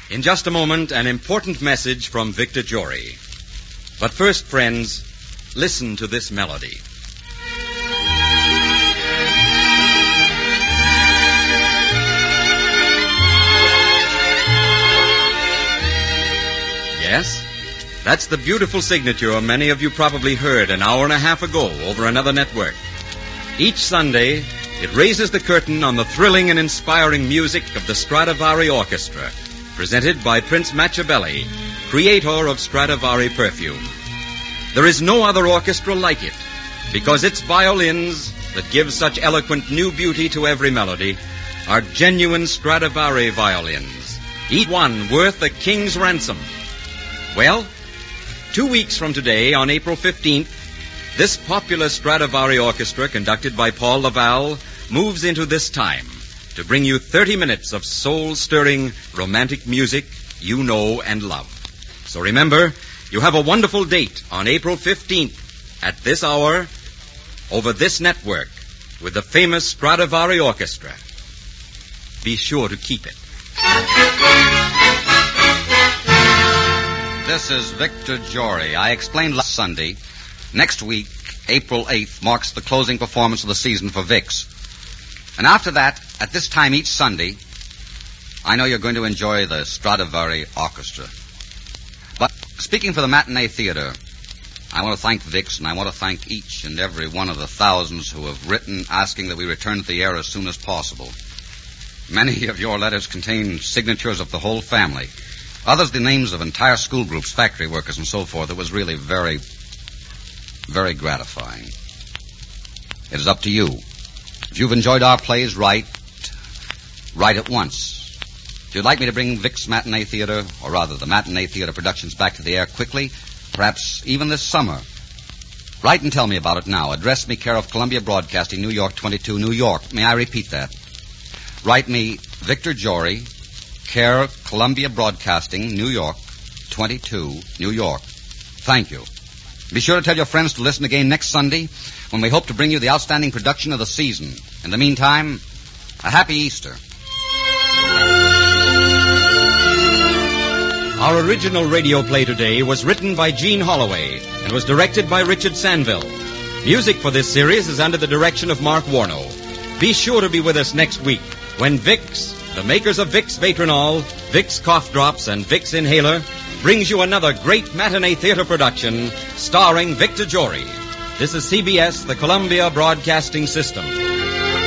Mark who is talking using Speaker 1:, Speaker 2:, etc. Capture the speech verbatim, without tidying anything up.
Speaker 1: In just a moment, an important message from Victor Jory. But first, friends, listen to this melody. Yes, that's the beautiful signature many of you probably heard an hour and a half ago over another network. Each Sunday, it raises the curtain on the thrilling and inspiring music of the Stradivari Orchestra, presented by Prince Machiavelli, creator of Stradivari perfume. There is no other orchestra like it, because its violins, that give such eloquent new beauty to every melody, are genuine Stradivari violins, each one worth a king's ransom. Well, two weeks from today, on April fifteenth, this popular Stradivari orchestra, conducted by Paul Laval, moves into this time to bring you thirty minutes of soul-stirring, romantic music you know and love. So remember, you have a wonderful date on April fifteenth at this hour over this network with the famous Stradivari Orchestra. Be sure to keep it.
Speaker 2: This is Victor Jory. I explained last Sunday. Next week, April eighth, marks the closing performance of the season for Vic's. And after that, at this time each Sunday, I know you're going to enjoy the Stradivari Orchestra. But speaking for the matinee theater, I want to thank Vic's, and I want to thank each and every one of the thousands who have written asking that we return to the air as soon as possible. Many of your letters contain signatures of the whole family. Others, the names of entire school groups, factory workers, and so forth. It was really very, very gratifying. It is up to you. If you've enjoyed our plays, write, write at once. If you'd like me to bring Vic's Matinee Theater, or rather the Matinee Theater productions, back to the air quickly, perhaps even this summer, write and tell me about it now. Address me care of Columbia Broadcasting, New York twenty-two, New York. May I repeat that? Write me Victor Jory, care Columbia Broadcasting, New York twenty-two, New York. Thank you. Be sure to tell your friends to listen again next Sunday when we hope to bring you the outstanding production of the season. In the meantime, a happy Easter.
Speaker 1: Our original radio play today was written by Gene Holloway and was directed by Richard Sanville. Music for this series is under the direction of Mark Warno. Be sure to be with us next week when Vic's, the makers of Vic's Vatronol, Vic's Cough Drops, and Vic's Inhaler, brings you another great matinee theater production starring Victor Jory. This is C B S, the Columbia Broadcasting System.